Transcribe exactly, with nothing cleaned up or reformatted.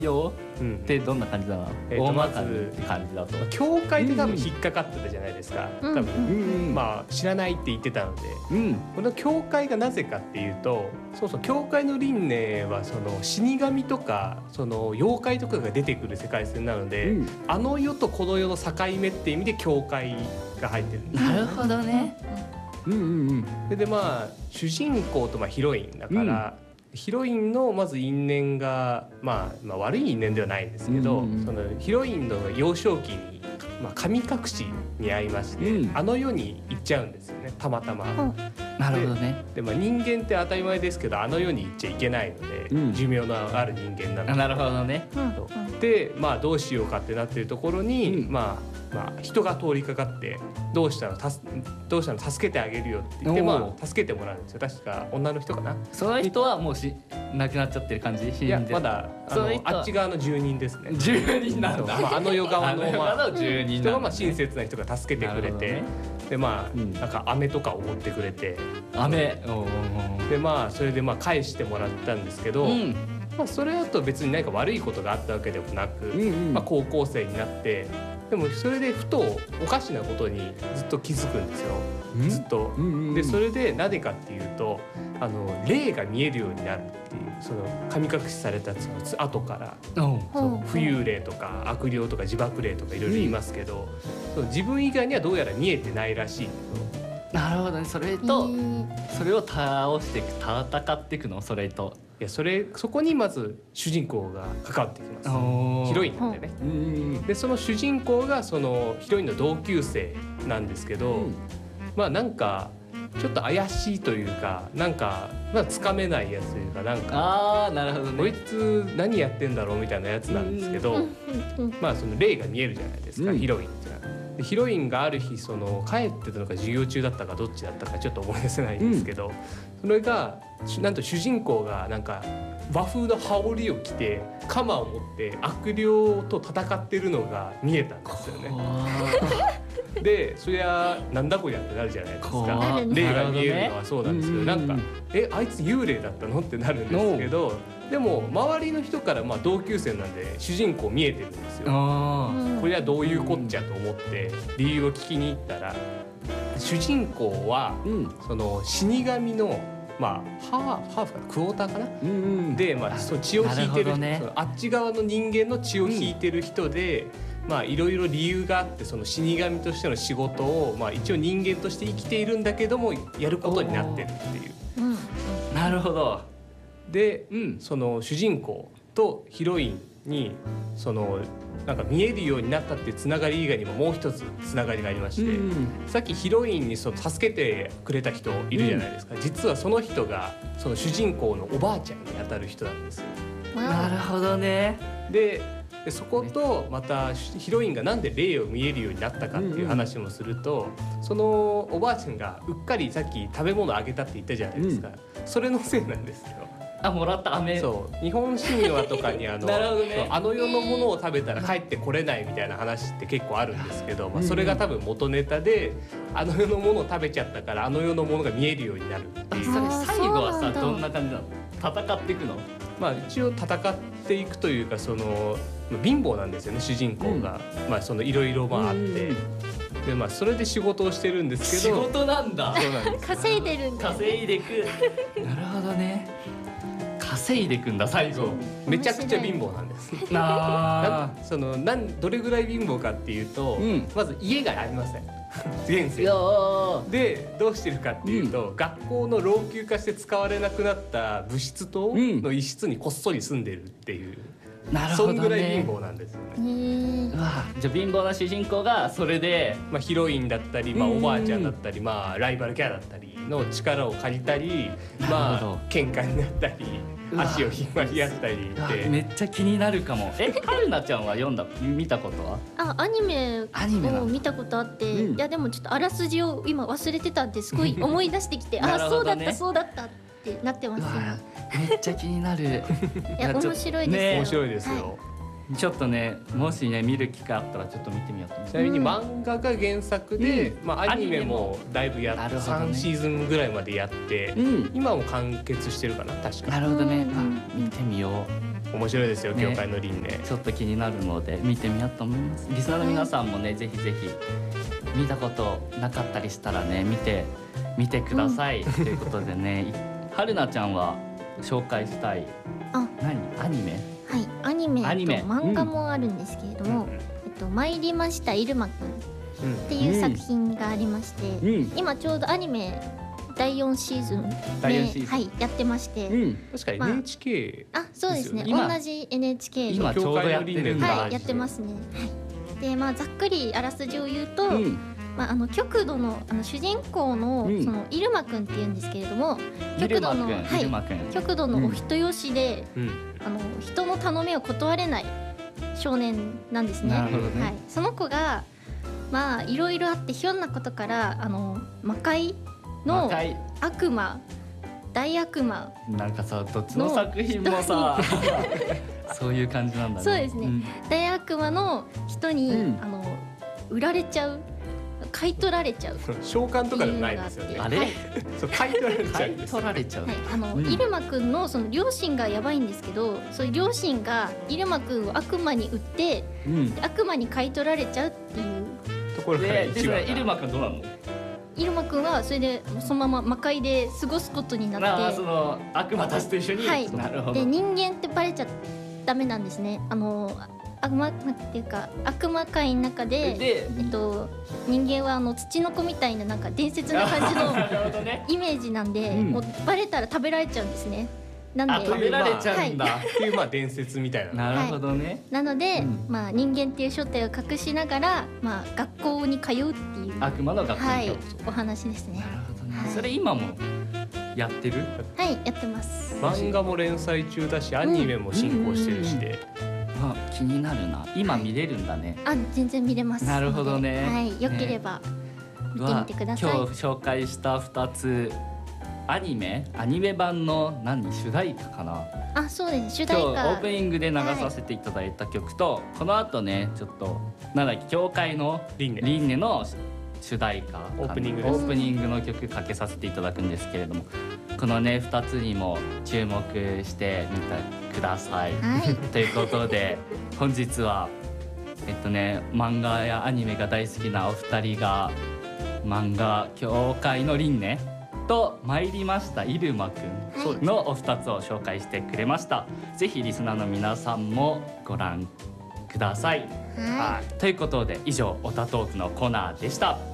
ようんってどんな感じだな、 えーと大ままずかにって感じだと。 教会で多分引っかかってたじゃないですか、 うん多分、 うんうんまあ知らないって言ってたので、 うんこの教会がなぜかっていうと、そうそう教会の輪廻はその死神とかその妖怪とかが出てくる世界線なので、 うんあの世とこの世の境目って意味で教会が入ってるんです。 なるほどね。うんうんうんそれでまあ主人公とまあヒロインだから、ヒロインのまず因縁が、まあ、まあ悪い因縁ではないんですけど、 うんうんうんそのヒロインの幼少期に、まあ、神隠しに遭いまして、 うんあの世に行っちゃうんですよねたまたま。 うんなるほどね。 で、まあ、人間って当たり前ですけどあの世に行っちゃいけないので、 うん寿命のある人間なので。 あなるほどね。 うんそうで、まあ、どうしようかってなってるところに、 うんまあまあ、人が通りかかって「どうしたのたすどうしたの助けてあげるよ」って言って、 おーまあ、助けてもらうんですよ。確か女の人かな。 その人はもうし亡くなっちゃってる感じ。死んでいやまだあのその人はあっち側の住人ですね。 じゅうにんなんそうだ。 まあ、あの世側の、 あの世まあ、 側のじゅうにんなんだね人がまあ親切な人が助けてくれて、 なるほどねでまあ、 うんなんか飴とかおごってくれて、 雨。おーでまあそれでまあ返してもらったんですけど、 うんまあ、それだと別に何か悪いことがあったわけでもなく、 うんうんまあ、高校生になってでもそれでふとおかしなことにずっと気づくんですよ。 うんずっと。 うんうんうんでそれでなぜかっていうとあの霊が見えるようになるっていうその神隠しされた後からおうそううん浮遊霊とか悪霊とか自爆霊とかいろいろ言いますけど、そう自分以外にはどうやら見えてないらしいと。 なるほどね。それえとーそれを倒していく戦っていくのそれと。 いやそれそこにまず主人公が関わってきます。 おーヒロインなんでね。 うんうんでその主人公がそのヒロインの同級生なんですけど、 うんまあなんかちょっと怪しいというかなんかまあつかめないやつというかなんかああなるほどこいね。 つ何やってんだろうみたいなやつなんですけど、 うんうんまあその霊が見えるじゃないですか、 うんヒロインっていうのは。でヒロインがある日その帰ってたのか授業中だったかどっちだったかちょっと思い出せないんですけど、それがしなんと主人公がなんか和風の羽織を着て鎌を持って悪霊と戦ってるのが見えたんですよね。でそりゃなんだこりゃってなるじゃないです怖か。 い霊が見えるのはそうなんですけど、 なるほどねなんかえあいつ幽霊だったのってなるんですけど、でも周りの人からまあ同級生なんで主人公見えてるんですよ。 あこれはどういうこっちゃと思って理由を聞きに行ったら、主人公はーうんその死神のまあハーハーフかなクォーターかな。 うんうんで、まあ、その血を引いてるなるほどねそのあっち側の人間の血を引いてる人で、まあいろいろ理由があってその死神としての仕事を、まあ、一応人間として生きているんだけどもやることになってるっていう。 うんなるほど。 で、 うんその主人公とヒロインにそのなんか見えるようになったっていうつながり以外にももう一つつながりがありまして、 うんさっきヒロインにその助けてくれた人いるじゃないですか、実はその人がその主人公のおばあちゃんに当たる人なんですよ。 なるほどね。 ででそことまたヒロインがなんで霊を見えるようになったかっていう話もすると、そのおばあちゃんがうっかりさっき食べ物あげたって言ったじゃないですか、それのせいなんですよ。 あもらった飴。 そう日本神話とかにあのなるほどねそうあの世のものを食べたら帰ってこれないみたいな話って結構あるんですけど、まあ、それが多分元ネタであの世のものを食べちゃったからあの世のものが見えるようになるっていう。 それ最後はさあーそうなんだどんな感じなの？戦っていくの？ まあ、一応戦っていくというかその貧乏なんですよね主人公が、まあそのいろいろまああって、 うんでまあそれで仕事をしてるんです仕けど事なんだ。 そうなんです稼いでるんだ。 稼いでく。なるほどね。稼いでくんだ最そう後。 めちゃくちゃ貧乏なんですあなんそのなんどれぐらい貧乏かっていうと、 うんまず家がありません現世いやーでどうしてるかっていうと、学校の老朽化して使われなくなった部室棟の一室にこっそり住んでるっていう、 なるほどね。 そんぐらい貧乏なんですよへね。 ーうわじゃあ貧乏な主人公がそれでまあ、ヒロインだったり、まあ、 うんおばあちゃんだったり、まあ、ライバルキャラだったりの力を借りたり、 なるまほどあ、喧嘩になったりうわ足を引っ張り合ったりうわでめっちゃ気になるかも。えカルナちゃんは読んだ見たことは？ あアニメアニメなんだを見たことあって、 うんいやでもちょっとあらすじを今忘れてたんですごい思い出してきてなるあそうだほどねったそうだったってなってますうわ今。 めっちゃ気になる。 いやちょっと面白いですよ、 ね面白いですよ、 はちょっとねもしね見る機会あったらちょっと見てみようと思う。 ちなみに漫画が原作で、 うんまあ、アニメもだいぶやって、 なるほどねさんシーズンぐらいまでやって、 うん。 今も完結してるかな確か。 なるほどね。 うんあ見てみよう。 面白いですよ、 ね教会の輪廻。 ちょっと気になるので見てみようと思います。リスナーの皆さんもね、ぜひぜひ見たことなかったりしたらね見て見てください、ということでね、いはるなちゃんは紹介したいあ何アニメ？ はい、アニメとアニメ漫画もあるんですけれども、 うんえっと参りましたイルマくんっうんていう作品がありまして、 うん今ちょうどアニメだいよんシーズンで、 だいよんシーズンはい、やってまして、 うん確かまあエヌエイチケー、 あ、そうですね。 ですよね今同じ エヌエイチケーで、 今ちょうどやってるんだ。 はい、やってますね。はい。で、まあざっくりあらすじを言うと、 うんまああの極度のあの主人公の、 うんそのイルマくんっていうんですけれども、 イルマくん、 極度のはいイルマくん。 極度のお人よしで、 うんあの人の頼みを断れない少年なんですね。 なるほどねはい。その子がまあいろいろあってひょんなことからあの魔界の若い悪魔、大悪魔、 なんかさどっちの作品もさそういう感じなんだね。 そうですねん大悪魔の人に、 うんあの売られちゃう、買い取られちゃう。 召喚とかではないですよね。 あれ、 はいそう買い取られちゃ買いうんです。 取られちゃう。 はい、あの、 うんイルマくんのその両親がやばいんですけど、そういう両親がイルマくんを悪魔に売ってうん。 悪魔に買い取られちゃうっていう。 ところからで、で一話それイルマくんどうなの？ イルマくんはそれでそのまま魔界で過ごすことになああって、 その悪魔たちと一緒に。 はいなるほど。 で人間ってバレちゃダメなんですね。あの悪魔なんていうか悪魔界の中で、 でえっと人間はあの土の子みたいななんか伝説な感じのなるほどね。 イメージなんで、 うんもうバレたら食べられちゃうんですね。なんであ食べられちゃうんだ。 っていうまあ伝説みたいな。 なるほどね。 なので、 うんまあ人間っていう正体を隠しながら、まあ学校に通うっていう、 悪魔の学校はいに行く。 お話ですねな。るほどねはい。 それ今もやってる？ はい、やってます。 漫画も連載中だし、アニメも進行してるしで、 あ気になるな。今見れるんだね。 あ、全然見れます。 なるほどねのではい、よければ見てみてください。 今日紹介したふたつアニメアニメ版の何主題歌かな。 あ、そうです。主今日オ題歌。 ープニングで流させていただいた曲と、この後ねちょっとなんだっけ教会の輪廻輪廻の主題歌オープニングですオープニングの曲かけさせていただくんですけれども、このねふたつにも注目してみてください。 はい。 ということで本日はえっとね漫画やアニメが大好きなお二人が漫画「教会の輪廻」と「参りましたイルマくん」のお二つを紹介してくれました。ぜひリスナーの皆さんもご覧ください。 ははいということで以上オタトークのコーナーでした。